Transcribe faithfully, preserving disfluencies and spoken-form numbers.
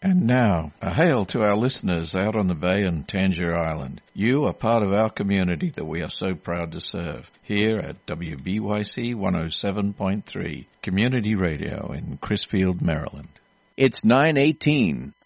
And now, a hail to our listeners out on the bay and Tangier Island. You are part of our community that we are so proud to serve. Here at W B Y C one oh seven point three, Community Radio in Crisfield, Maryland. It's nine eighteen.